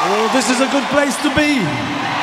Oh, this is a good place to be.